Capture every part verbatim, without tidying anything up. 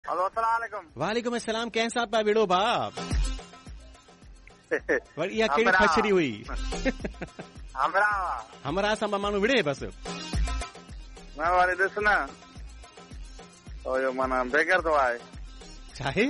Hello अस्सलाम वालेकुम। वालेकुम अस्सलाम। कैसा पा विड़ो बाप इहा कहिड़ी फछड़ी हुई हमरा हमरा सां माण्हू विड़े बस मैं वाले ॾिस न ओ यो माना बेगर तो आहे छा आहे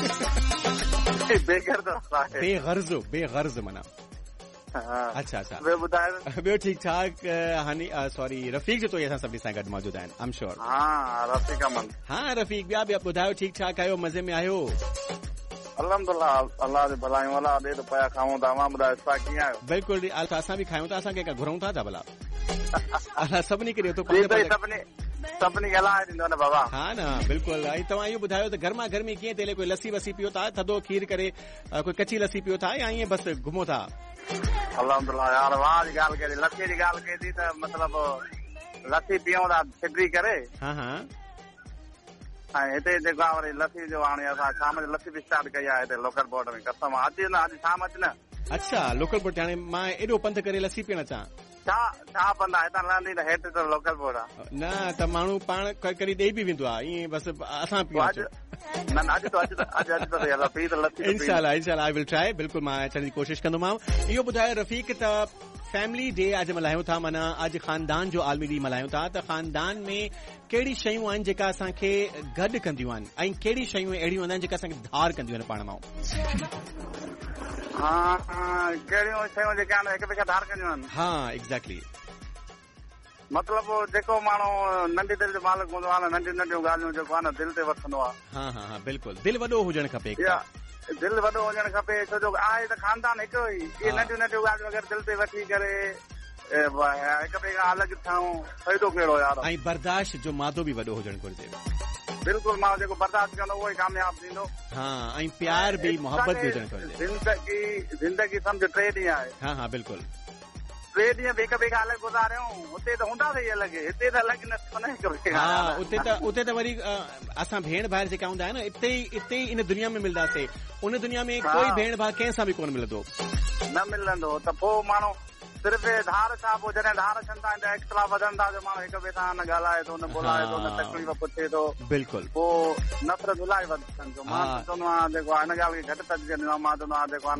बेगर तो आहे बेगर्ज़ बेगर्ज़ माना अच्छा अच्छा ॿियो ठीकु ठाक हानी सॉरी रफ़ीक जो तो असां सभिनी सां गॾु मौजूद आहिनि आई एम श्योर। हा रफ़ीक अमन हा रफ़ीक ॿिया ॿिया ॿुधायो ठीकु ठाक आहियो मज़े में आहियो? अल्हम्दुलिल्लाह अल्लाह जे भलायूं अलाह ॾे त पिया खाऊं था मां ॿुधायो छा कीअं आहियो? बिल्कुलु असां बि खायूं था असांखे का घुरूं था छा भला अलाह सभिनी खे ॾियो थो सभिनी खे अलाह ॾींदो न बाबा। हा न बिल्कुलु ऐं तव्हां इहो ॿुधायो त गर्मा गर्मी कीअं थी हले कोई लस्सी वसी पियो था थधो खीर करे कोई कची लस्सी पियो था या ईअं बसि घुमो था? अल्हम्दुलिल्लाह यार वाह जी ॻाल्हि कई लस्सी जी ॻाल्हि कई थी त मतिलबु लस्सी पीऊं था सिपरी करे हा हा ऐं हिते जेको आहे वरी लस्सी जो हाणे असां शाम जो लस्सी बि स्टार्ट कई आहे हिते लोकल बोर्ड में कसम अची न अॼु शाम अच न। अच्छा लोकल बोर्ड हाणे मां एॾो पंध करे लस्सी पीअण अचां छा छा पंध आहे हितां लहंदी त हेठि त लोकल बोर्ड आहे न त माण्हू पाण कॾहिं ॾेई बि वेंदो आहे ईअं बसि असां पीऊं न अॼु तो अॼु अॼु अॼु तो पी त लस्सी इंशाल्लाह इंशाल्लाह आई विल ट्राई बिल्कुलु मां अचण जी कोशिशि कंदोमांव। इहो ॿुधायो रफ़ीक त फैमिली डे अॼु मल्हायूं था माना अॼु ख़ानदान जो आलमी ॾींहुं मल्हायूं था त ख़ानदान में कहिड़ी शयूं आहिनि जेका असांखे गॾु कंदियूं आहिनि ऐं कहिड़ी शयूं अहिड़ियूं आहिनि जेका असांखे धार कंदियूं आहिनि पाण मां? हा कहिड़ियूं शयूं जेके आहिनि हिक ॿिए खे धार कंदियूं आहिनि? हा एग्ज़ैक्टली मतिलबु जेको माण्हू नंढी दिलि जो मालिक हूंदो आहे न नंढियूं नंढियूं ॻाल्हियूं जेको आहे न दिलि ते वठंदो आहे। हा हा हा बिल्कुलु दिलि वॾो हुजणु खपे दिलि वॾो हुजणु खपे छो जो आहे त ख़ानदान हिकिड़ो ई इहे नंढियूं नंढियूं ॻाल्हियूं अगरि दिलि ते वठी करे हिक ॿिए खां अलॻि थियूं फ़ाइदो कहिड़ो यार ऐं बर्दाश्त जो मादो बि वॾो हुजणु घुरिजे। बिल्कुलु माण्हू जेको बर्दाश्त कंदो उहो ई कामयाब थींदो। हा ऐं प्यार बि मोहबत बि हुजणु घुरिजे। ज़िंदगी ज़िंदगी सम्झ टे ॾींहं आहे। हा हा बिल्कुलु टे ॾींहं हिक ॿिए खां अलॻि गुज़ारियूं हुते त हूंदा ई अलॻि हिते त अलॻि न हा उते त उते त वरी असां भेण भाउ जेका हूंदा आहिनि इते ई इते ई इन दुनिया में मिलंदासीं उन दुनिया में कोई भेण भाउ कंहिं सां बि कोन मिलंदो न मिलंदो त पोइ माण्हू सिर्फ़ु धार छा पोइ जॾहिं धार थियनि था इख़्तिलाफ़ वधनि था जो माण्हू हिक ॿिए सां न ॻाल्हाए थो न ॿोलाए थो न तकलीफ़ पुछे थो बिल्कुलु पोइ नफ़रत इलाही वधनि थो। मां चवंदो आहियां जेको आहे हिन ॻाल्हि खे घटि तकलीफ़ ॾिनो मां चवंदो आहियां जेको आहे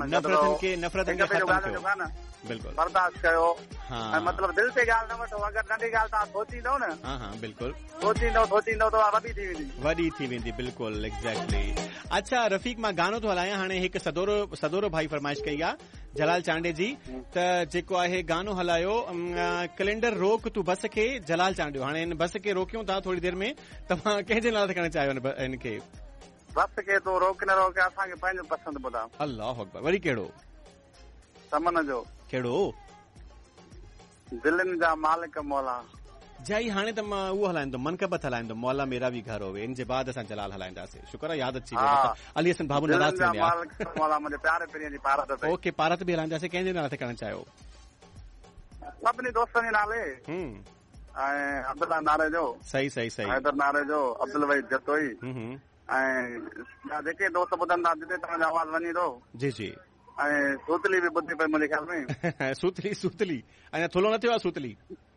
बिल्कुलु बर्दाश्त कयो ऐं मतिलबु दिलि ते ॻाल्हि न वठो अगरि नंढी ॻाल्हि तव्हां सोचींदव न हा हा बिल्कुलु सोचींदव सोचींदव त वॾी थी वेंदी वॾी थी वेंदी बिल्कुलु एग्ज़ैक्टली। अच्छा रफ़ीक मां गानो थो हलायां हाणे हिकु सदोरो सदोरो भाई फरमाइश कई आहे जलाल चांडे जी त जेको आहे गानो हलायो कैलेंडर रोक तूं बस खे जलाल चांडियो हाणे हिन बस खे रोकियूं था थोरी देरि में तव्हां कंहिंजे नाले ते करणु चाहियो हिनखे? बस खे तूं रोक न रोक असांखे पंहिंजो पसंदि ॿुधायो। अल्लाह अकबर वरी कहिड़ो? समन जो कहिड़ो? दिलनि जा मालिक मौला जाई हाणे त मां उहो हलाईंदुमि मनकबत हलाईंदुमि मौला मेरा बि घर होवे इन जे बाद असां जलाल हलाईंदासीं। शुक्र आहे यादि अची वियो अली हसन बाबू नाराज़ थी विया। ओके पारत बि हलाईंदासीं कंहिंजे नाले ते करणु चाहियो? सभिनी दोस्तनि जे नाले ऐं अब्दुल्ला नारे जो सही सही सही हैदर नारे जो अब्दुल वहीद जतोई ऐं जेके दोस्त ॿुधनि था जिते तव्हांजो आवाज़ वञे थो जी जी ऐं सूतली बि ॿुधे पई मुंहिंजे ख़्याल में सूतली सूतली अञा थुलो न थियो आहे सूतली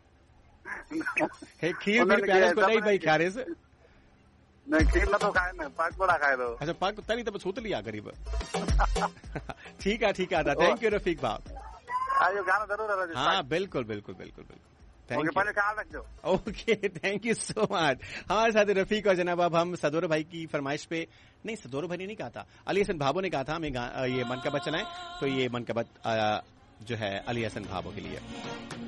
हे खीर बि प्यारेस को ॾेई पई खारेस न खीर नथो खाए न पाक कोड़ा खाए थो। अच्छा पाक तरी त सूतली आहे ग़रीब। ठीकु आहे ठीकु आहे थैंक यू रफ़ीक भाउ। आयो गानो ज़रूर हाँ बिल्कुल बिल्कुल बिल्कुल बिल्कुल thank U okay thank you so much. हमारे साथ रफीक और जनाब अब हम सदोर भाई की फरमाइश पे नहीं सदोर भाई ने नहीं कहा था अली हसन भाबो ने कहा था हमें ये मनकबत चलाएं तो ये मनकबत जो है अली हसन भाबो के लिए।